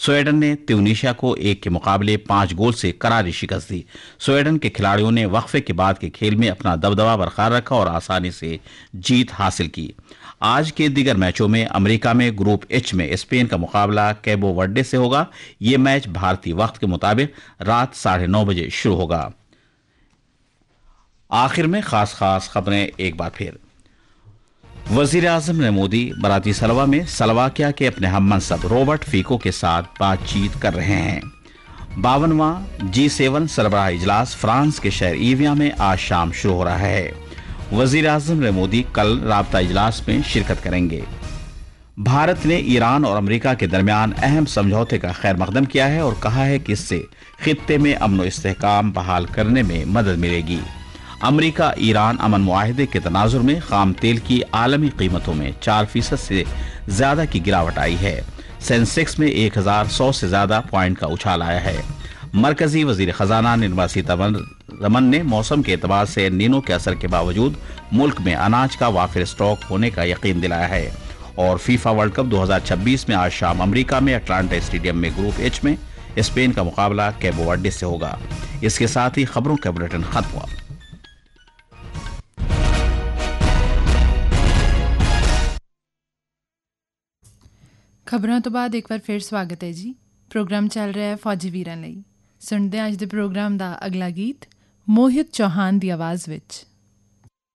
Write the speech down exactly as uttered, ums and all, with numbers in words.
Sweden ने Tunisia को एक के मुकाबले पांच गोल से करारी शिकस्त दी। स्वीडन के खिलाड़ियों ने वक्फे के बाद के खेल में अपना दबदबा बरकरार रखा और आसानी से जीत हासिल की। आज के दीगर मैचों में अमेरिका में ग्रुप एच में स्पेन का मुकाबला कैबो वर्डे से होगा। ये मैच भारतीय वक्त के मुताबिक रात साढ़े नौ बजे शुरू होगा। आखिर में खास खास खबरें एक बार फिर। वजीर आजम नरेंद्र मोदी ब्रातिस्लावा में स्लोवाकिया के अपने हम मनसब रॉबर्ट फीको के साथ बातचीत कर रहे हैं। बावनवां जी सेवन सरबराह इजलास फ्रांस के शहर ईविया में आज शाम शुरू हो रहा है। वजीर आजम नरेंद्र मोदी कल राबता इजलास में शिरकत करेंगे। भारत ने ईरान और अमेरिका के दरमियान अहम समझौते का खैर मकदम किया है और कहा है कि इससे खित्ते में अमन व इस्तेहकाम बहाल करने में मदद मिलेगी। अमेरिका ईरान अमन मुआहदे के तनाजुर में खाम तेल की आलमी कीमतों में चार फीसद से ज्यादा की गिरावट आई है। सेंसेक्स में एक हजार सौ से ज्यादा पॉइंट का उछाल आया है। मरकजी वजीर खजाना निर्मला सीतारमन ने मौसम के एतबार से नीनो के असर के बावजूद मुल्क में अनाज का वाफिर स्टॉक होने का यकीन दिलाया है। और फीफा वर्ल्ड कप दो हजार छब्बीस में आज शाम अमेरिका में अटलांटा स्टेडियम में ग्रुप एच में स्पेन का मुकाबला कैबो वर्डे से होगा। इसके साथ ही खबरों का बुलेटिन खत्म हुआ। ਖਬਰਾਂ ਤੋਂ ਬਾਅਦ ਇੱਕ ਵਾਰ ਫਿਰ ਸਵਾਗਤ ਹੈ ਜੀ। ਪ੍ਰੋਗਰਾਮ ਚੱਲ ਰਿਹਾ ਹੈ ਫੌਜੀ ਵੀਰਾਂ ਲਈ। ਸੁਣਦੇ ਹਾਂ ਅੱਜ ਦੇ ਪ੍ਰੋਗਰਾਮ ਦਾ ਅਗਲਾ ਗੀਤ ਮੋਹਿਤ ਚੌਹਾਨ ਦੀ ਆਵਾਜ਼ ਵਿੱਚ।